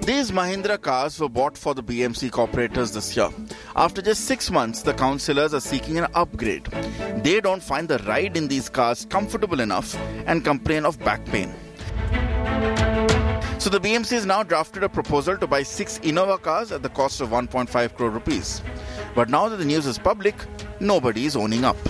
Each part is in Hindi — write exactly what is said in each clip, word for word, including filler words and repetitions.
These Mahindra cars were bought for the B M C corporators this year. After just six months, the councillors are seeking an upgrade. They don't find the ride in these cars comfortable enough and complain of back pain. So the B M C has now drafted a proposal to buy six Innova cars at the cost of one point five crore rupees. But now that the news is public, nobody is owning up.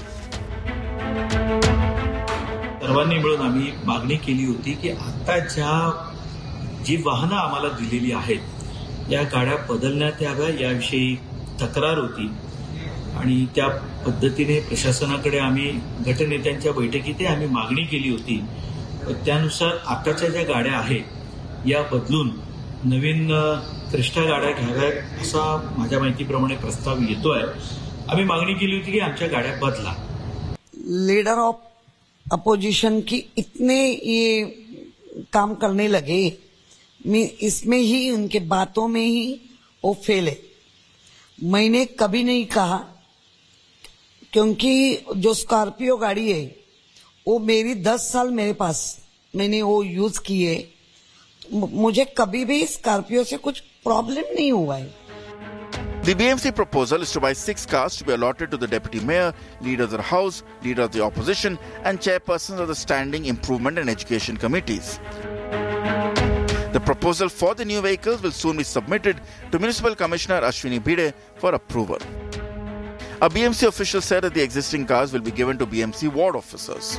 सर्वांनी मिळून आम्ही मागणी केली होती की आता ज्या जी वाहनं आम्हाला दिलेली आहेत या गाड्या बदलण्यात याव्या याविषयी तक्रार होती आणि त्या पद्धतीने प्रशासनाकडे आम्ही गटनेत्यांच्या बैठकीत आम्ही मागणी केली होती. त्यानुसार आताच्या ज्या गाड्या आहेत या बदलून नवीन क्रिस्टा गाड्या घ्याव्यात असा माझ्या माहितीप्रमाणे प्रस्ताव येतोय. आम्ही मागणी केली होती की आमच्या गाड्या बदला. लीडर ऑफ अपोजिशन की इतने ये काम करने लगे, मैं इसमें ही उनके बातों में ही वो फेल है. मैंने कभी नहीं कहा, क्योंकि जो स्कॉर्पियो गाड़ी है वो मेरी दस साल मेरे पास मैंने वो यूज की है. मुझे कभी भी स्कॉर्पियो से कुछ प्रॉब्लम नहीं हुआ है. The B M C proposal is to buy six cars to be allotted to the Deputy Mayor, Leader of the House, Leader of the Opposition and Chairpersons of the Standing Improvement and Education Committees. The proposal for the new vehicles will soon be submitted to Municipal Commissioner Ashwini Bhide for approval. A B M C official said that the existing cars will be given to B M C ward officers.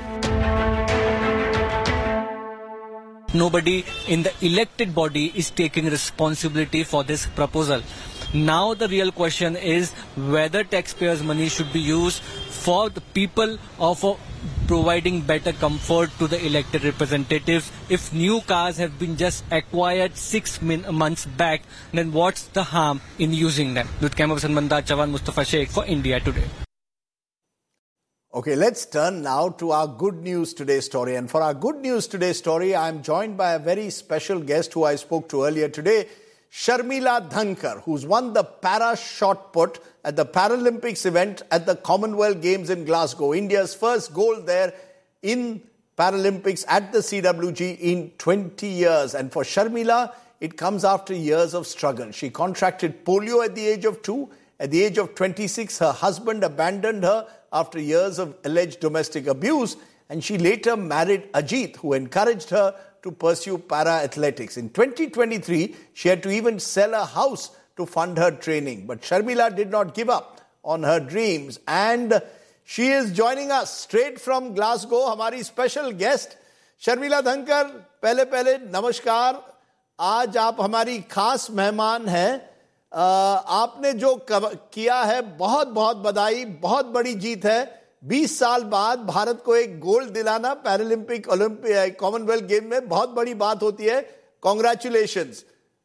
Nobody in the elected body is taking responsibility for this proposal. Now the real question is whether taxpayers' money should be used for the people or for providing better comfort to the elected representatives. If new cars have been just acquired six min- months back, then what's the harm in using them? With camera person Mandar Chavan, Mustafa Sheikh for India Today. Okay, let's turn now to our Good News Today story. And for our Good News Today story, I'm joined by a very special guest who I spoke to earlier today, Sharmila Dhankar, who's won the para shot put at the Paralympics event at the Commonwealth Games in Glasgow. India's first gold there in Paralympics at the C W G in twenty years. And for Sharmila, it comes after years of struggle. She contracted polio at the age of two. At the age of twenty-six, her husband abandoned her after years of alleged domestic abuse. And she later married Ajit, who encouraged her to pursue para-athletics. In twenty twenty-three, she had to even sell a house to fund her training. But Sharmila did not give up on her dreams. And she is joining us straight from Glasgow, हमारी special guest. Sharmila Dhankar, पहले पहले नमस्कार. आज आप हमारी खास मेहमान हैं. आपने जो किया है बहुत बहुत बधाई, बहुत बड़ी जीत है. बीस साल बाद भारत को एक गोल्ड दिलाना पैरालंपिक ओलंपिक कॉमनवेल्थ गेम में बहुत बड़ी बात होती है. कांग्रेचुलेशंस.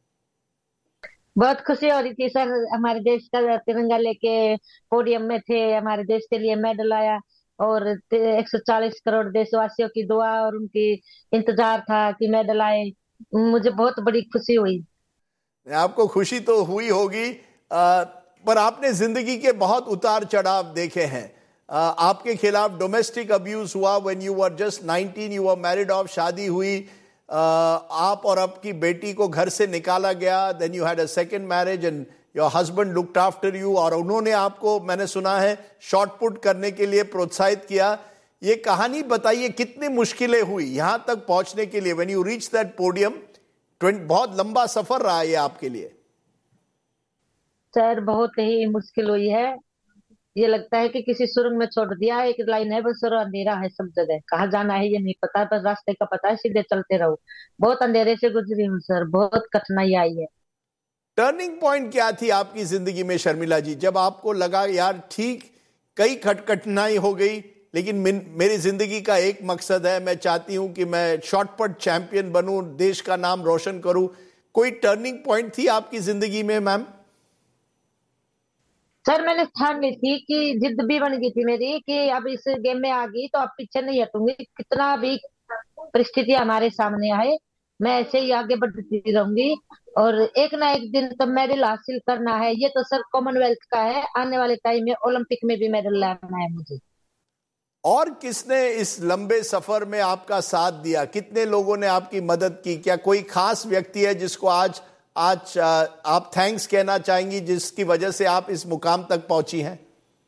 बहुत खुशी हो रही थी सर. हमारे देश का तिरंगा लेके पोडियम में थे. हमारे देश के लिए मेडल आया और एक सौ चालीस करोड़ देशवासियों की दुआ और उनकी इंतजार था कि मेडल आए. मुझे बहुत बड़ी खुशी हुई. आपको खुशी तो हुई होगी, पर आपने जिंदगी के बहुत उतार चढ़ाव देखे हैं. आपके खिलाफ डोमेस्टिक अब्यूज हुआ when you were just nineteen. You were married of, शादी हुई, आप और आपकी बेटी को घर से निकाला गया. Then you had a second marriage and your husband looked after you. और उन्होंने आपको, मैंने सुना है, शॉट पुट करने के लिए प्रोत्साहित किया. ये कहानी बताइए, कितनी मुश्किलें हुई यहां तक पहुंचने के लिए. When you reach that podium, बहुत लंबा सफर रहा ये आपके लिए. सर बहुत ही मुश्किल हुई है. ये लगता है कि किसी सुरंग में छोड़ दिया. एक लाइन है बस और अंधेरा है सब जगह. कहाँ जाना है ये नहीं पता, बस रास्ते का पता है, सीधे चलते रहो. बहुत अंधेरे से गुजरी हूँ सर, बहुत कठिनाई आई है. टर्निंग पॉइंट क्या थी आपकी जिंदगी में शर्मिला जी, जब आपको लगा यार ठीक कई खट कठिनाई हो गई लेकिन मेरी जिंदगी का एक मकसद है, मैं चाहती हूं कि मैं शॉटपुट चैंपियन बनूं, देश का नाम रोशन करूं. कोई टर्निंग पॉइंट थी आपकी जिंदगी में मैम? सर मैंने ठान ली थी कि जिद भी बन गई थी मेरी कि अब इस गेम में आ गई तो अब पीछे नहीं हटूंगी. कितना भी परिस्थिति हमारे सामने आए मैं ऐसे ही आगे बढ़ती रहूंगी और एक ना एक दिन तो मेडल हासिल करना है. ये तो सर कॉमनवेल्थ का है, आने वाले टाइम में ओलंपिक में भी मेडल लाना है मुझे. और किसने इस लंबे सफर में आपका साथ दिया? कितने लोगों ने आपकी मदद की? क्या कोई खास व्यक्ति है जिसको आज आज आप थैंक्स कहना चाहेंगी जिसकी वजह से आप इस मुकाम तक पहुंची हैं?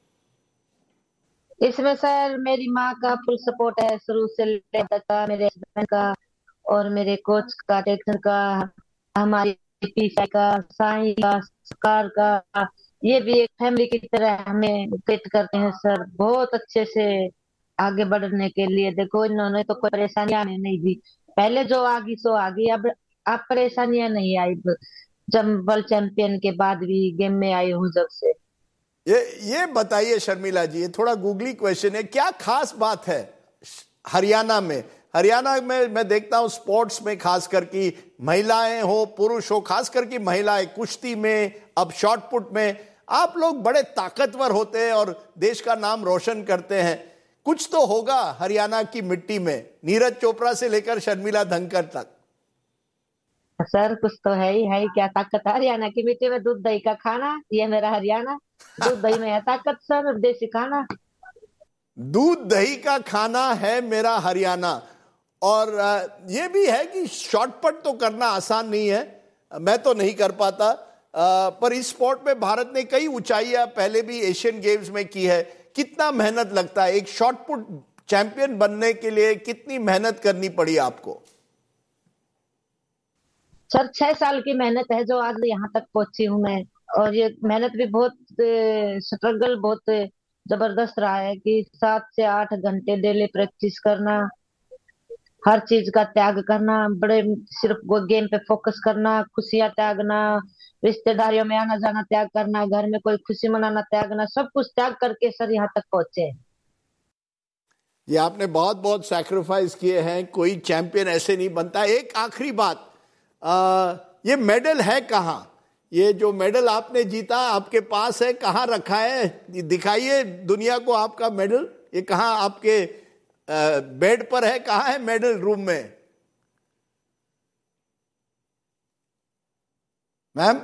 इसमें सर मेरी माँ का फुल सपोर्ट है, शुरू से लेकर का, मेरे हस्बैंड का और मेरे कोच का, ट्रेनर का, हमारी पीछे का, साईं का, सरकार का, ये भी एक फैमिली की तरह हमें ट्रीट करते हैं सर, बहुत अच्छे से आगे बढ़ने के लिए। देखो इन्होंने तो कोई परेशानियां नहीं दी, पहले जो आ गई सो आ गई, अब अब परेशानियां नहीं आई। जब वर्ल्ड चैंपियन के बाद भी गेम में आई हूँ जब से। ये ये बताइए शर्मिला जी, ये थोड़ा गूगली क्वेश्चन है, क्या खास बात है हरियाणा में? हरियाणा में मैं देखता हूं स्पोर्ट्स में, खास करके महिलाएं हो पुरुष हो, खास करके महिलाएं कुश्ती में, अब शॉट पुट में, आप लोग बड़े ताकतवर होते हैं और देश का नाम रोशन करते हैं। कुछ तो होगा हरियाणा की मिट्टी में, नीरज चोपड़ा से लेकर शर्मिला धनकर तक। सर कुछ तो है ही, है ही क्या ताकत है हरियाणा की मिट्टी में? दूध दही का खाना, ये मेरा हरियाणा, दूध दही में है ताकत सर, देसी खाना। दूध दही का खाना है मेरा हरियाणा। और ये भी है कि शॉर्टपुट तो करना आसान नहीं है, मैं तो नहीं कर पाता, पर इस स्पोर्ट में भारत ने कई ऊंचाइयां पहले भी एशियन गेम्स में की है। कितना मेहनत लगता है एक शॉर्टपुट चैंपियन बनने के लिए, कितनी मेहनत करनी पड़ी आपको? सर छह साल की मेहनत है जो आज यहाँ तक पहुंची हूँ मैं, और ये मेहनत भी बहुत स्ट्रगल बहुत जबरदस्त रहा है कि सात से आठ घंटे डेली प्रैक्टिस करना, हर चीज का त्याग करना, बड़े सिर्फ गेम पे फोकस करना, खुशियां त्यागना, रिश्तेदारियों में आना जाना त्याग करना, घर में कोई खुशी मनाना त्यागना, सब कुछ त्याग करके सर यहाँ तक पहुंचे। ये आपने बहुत बहुत सैक्रिफाइस किए हैं, कोई चैंपियन ऐसे नहीं बनता। एक आखिरी बात, आ, ये मेडल है कहाँ? ये जो मेडल आपने जीता आपके पास है, कहाँ रखा है? दिखाइए दुनिया को आपका मेडल। ये कहाँ आपके बेड पर है? कहाँ है मेडल? रूम में? मैम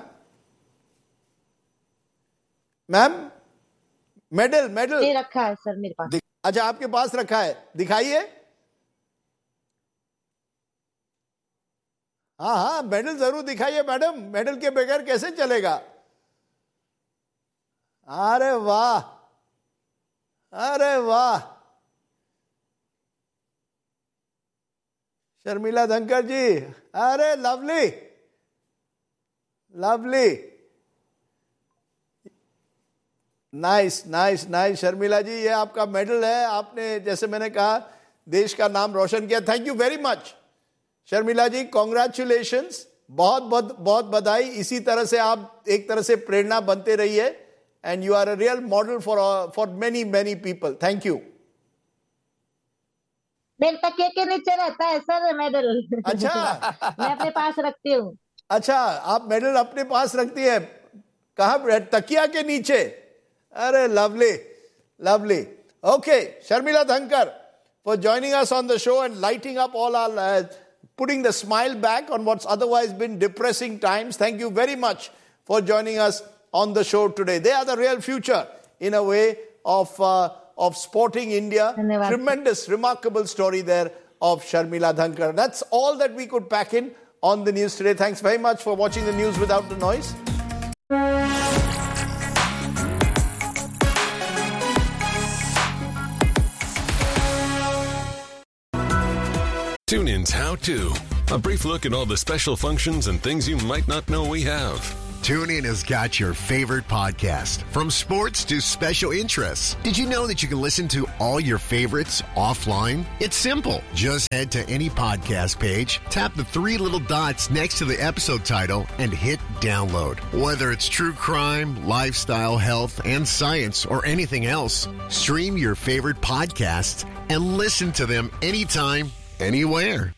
मैम मेडल मेडल ये रखा है सर मेरे पास। अच्छा आपके पास रखा है, दिखाइए। हाँ हाँ मेडल जरूर दिखाइए मैडम, मेडल के बगैर कैसे चलेगा? अरे वाह, अरे वाह शर्मिला धनकर जी, अरे lovely lovely, nice nice nice. Sharmila जी ये आपका मेडल है, आपने जैसे मैंने कहा देश का नाम रोशन किया। Thank you very much Sharmila ji, congratulations, बहुत बहुत बहुत बधाई। इसी तरह से आप एक तरह से प्रेरणा बनते रहिए, and you are a real model for for many many people. Thank you. मेरे तकिए के नीचे रहता है सर मेडल। अच्छा मैं अपने पास रखती हूँ। अच्छा आप मेडल अपने पास रखती है, कहाँ? तकिया के नीचे? अरे लवली लवली। ओके शर्मिला धनकर for joining us on the show and lighting up all our uh, putting the smile back on what's otherwise been depressing times. Thank you very much for joining us on the show today. They are the real future in a way of uh, of sporting India. Tremendous, remarkable story there of Sharmila Dhankar. That's all that we could pack in on the news today. Thanks very much for watching the news without the noise. TuneIn's How To. A brief look at all the special functions and things you might not know we have. TuneIn has got your favorite podcast, from sports to special interests. Did you know that you can listen to all your favorites offline? It's simple. Just head to any podcast page, tap the three little dots next to the episode title, and hit download. Whether it's true crime, lifestyle, health, and science, or anything else, stream your favorite podcasts and listen to them anytime, anywhere.